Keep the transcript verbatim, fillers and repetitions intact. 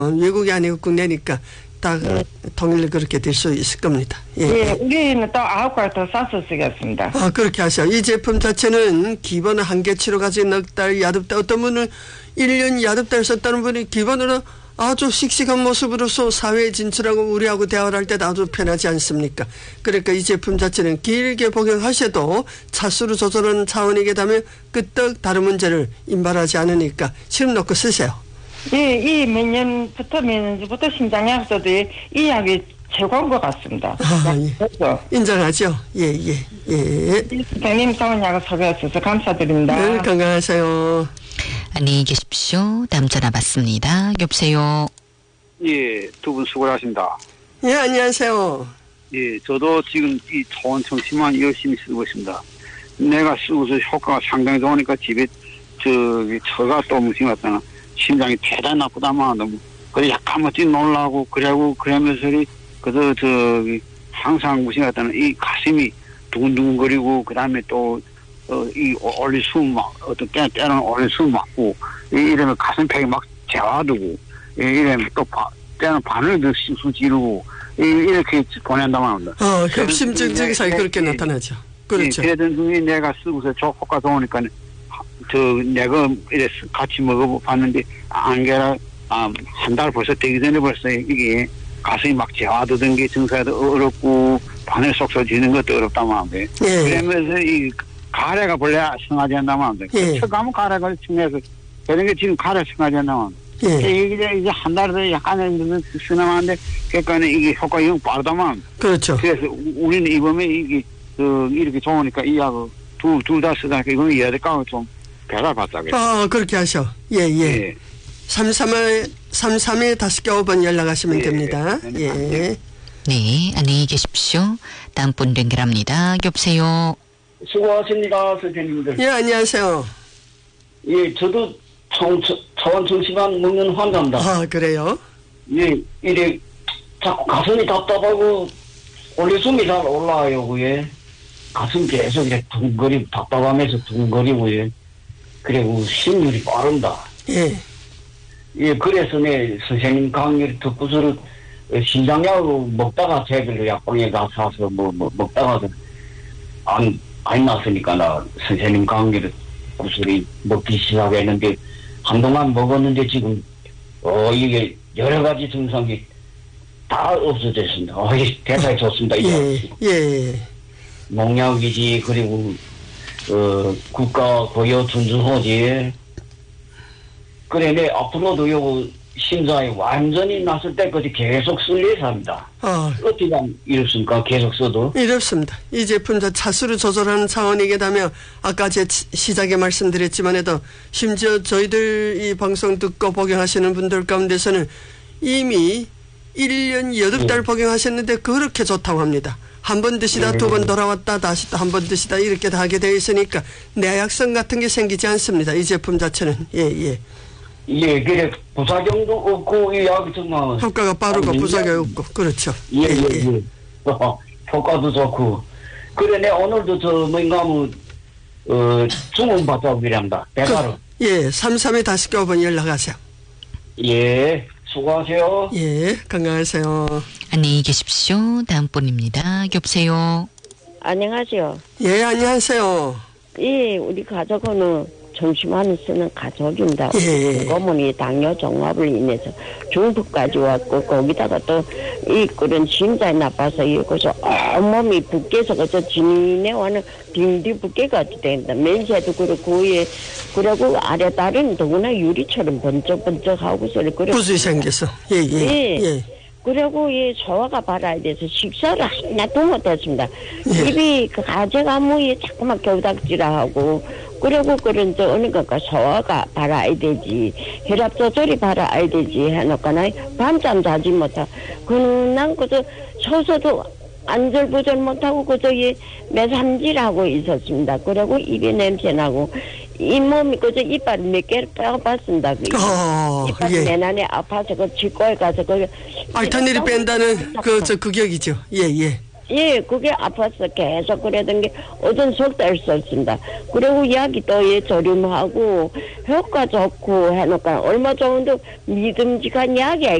외국이 아니고 국내니까 다 네. 통일로 그렇게 될 수 있을 겁니다. 예, 예 우리는 또 아홉 갈 더 싸서 쓰겠습니다. 아, 그렇게 하셔. 이 제품 자체는 기본 한계치로 가지고 넉 달, 야듭달, 어떤 분은 일 년 야듭달 썼다는 분이 기본으로 아주 씩씩한 모습으로서 사회에 진출하고 우리하고 대화를 할 때 아주 편하지 않습니까? 그러니까 이 제품 자체는 길게 복용하셔도 차수를 조절하는 차원이게 되면 끄떡 다른 문제를 인발하지 않으니까 시름 놓고 쓰세요. 예, 이 몇 년부터 몇 년부터 심장약서도 이 약이 최고인 것 같습니다. 아, 예. 인정하죠? 예, 예, 예. 선생님 좋은 약을 소개해 주셔서 감사드립니다. 네, 건강하세요. 안녕히 계십시오. 다음 전화 받습니다. 여보세요. 예, 두 분 수고하십니다. 예, 안녕하세요. 예, 저도 지금 이 초원청심환 열심히 쓰고 있습니다. 내가 쓰고서 효과가 상당히 좋으니까 집에 저기 처가 또 무슨 것 같다나 심장이 대단히 나쁘다만 너무 그래 약간 멋지 놀라고 그래고 그러면서 그저 저기 항상 무슨 것 같다나 이 가슴이 두근두근거리고 그 다음에 또 어, 이, 올리 숨 막, 어떤, 때, 때는 올리 숨 막고, 이, 이러면 가슴팩이 막 재와두고, 이, 이러면 또, 바, 때는 바늘도 씩씩 지르고, 이, 이렇게 보낸다고 합니다. 어, 협심증증 사이 그렇게 예, 나타나죠. 그렇죠. 그러던 중에 내가 쓰고서 저 효과 좋으니까, 저, 내가 이래 같이 먹어봤는데, 안개라, 아, 한 달 벌써 되기 전에 벌써 이게 가슴이 막 재와두던 게 증사도 어렵고, 바늘 쏙 쏘지는 것도 어렵다고 합니다. 예. 그러면서 이, 가래가 본래 성하지 않다면 안 돼. 예. 처가면 가래가 청해서 그런 게 지금 가래 성하지 않다면 안 돼. 예. 이제 이제 한 달에 약간은 쓰나마는데 그러니까 이게 효과 영 빠르다만. 그렇죠. 그래서 우리는 이번에 이게 그 이렇게 좋으니까 이 약을 둘둘 다 쓰다니까 이거는 여태까지 좀 배달 받자고요. 아 그렇게 하셔. 예예. 예. 예. 삼삼에 삼삼에 다섯 개 오 번 연락하시면 예. 됩니다. 예. 예. 네, 안녕히 계십시오. 다음 분 연결합니다. 여보세요. 수고하십니다, 선생님들. 예, 안녕하세요. 예, 저도 차원청심환 먹는 환자입니다. 아, 그래요? 예, 이래 자꾸 가슴이 답답하고 올리숨이 잘 올라와요, 그게. 가슴 계속 이렇게 두근거리고 답답하면서 두근거리고, 예. 그리고 심율이 빠른다. 예. 예, 그래서 내 선생님 강의를 듣고서는 신장약을 먹다가 제별로 약방에 가서 뭐, 뭐 먹다가도 안 안 났으니까 나 선생님 강의를 구슬이 먹기 시작했는데 한동안 먹었는데 지금 어 이게 여러 가지 증상이 다 없어졌습니다. 어, 대단히 좋습니다. 이제 예, 예. 농약이지 그리고 어 국가 고유 준수호지 그래 내 앞으로도 요 심장이 완전히 났을 때까지 계속 쓸 예사입니다. 아, 어떻게 하면 이렇습니까? 계속 써도? 이렇습니다. 이 제품 자 차수를 조절하는 차원이게 되면 아까 제 시작에 말씀드렸지만 해도 심지어 저희들 이 방송 듣고 복용하시는 분들 가운데서는 이미 일 년 여덟 달 네. 복용하셨는데 그렇게 좋다고 합니다. 한 번 드시다 네. 두 번 돌아왔다 다시 또 한 번 드시다 이렇게 다 하게 되어 있으니까 내약성 같은 게 생기지 않습니다. 이 제품 자체는. 예, 예. 예, 그래 부작용도 없고 이 약이 정말 효과가 빠르고 부작용 없고 그렇죠. 예, 예, 예. 예. 어, 효과도 좋고 그래 내 오늘도 저 뭔가 하면 어 주문 받자고 그럽니다. 배달을. 그, 예, 삼삼에 다시 오 번 연락하세요. 예, 수고하세요. 예, 건강하세요. 안녕히 계십시오. 다음 분입니다. 여보세요. 안녕하세요. 예, 안녕하세요. 예, 우리 가족은 점심만을 쓰는 가족입니다. 예. 고모니 당뇨 종합을 인해서 중풍까지 왔고 거기다가 또 이 그런 심장이 나빠서 이거서 온몸이 붓게서 그저 진에 와는 빙빙 붓게가 된다. 맨새도 그렇고 예 그리고 아래 다리는 더구나 유리처럼 번쩍번쩍하고서 그래. 부수이 생겼어. 예, 예. 예. 예. 그리고 이 소화가 발화에 대해서 식사를 하나도 못했습니다. 예. 입이 그 가재가 뭐에 자꾸만 겨우닥지라하고 그리고 그런 저 어느 것과 소화가 발화야 되지 혈압 조절이 발화야 되지 해놓고나 밤잠 자지 못하고 그난 그저 서서도 안절부절 못하고 그저 이 매삼질하고 있었습니다. 그리고 입에 냄새나고 잇몸이 그저 이빨 몇 개를 빼봤습니다. 그 어, 이빨 예. 내난에 아파서 그 치과에 가서 그 알타니를 뺀다는 그 저 극약이죠. 예, 예. 예, 그게 아파서 계속 그러던 게 어떤 석 달 썼습니다. 그리고 약이 또 예, 저렴하고 효과 좋고 해놓고 얼마 정도 믿음직한 약이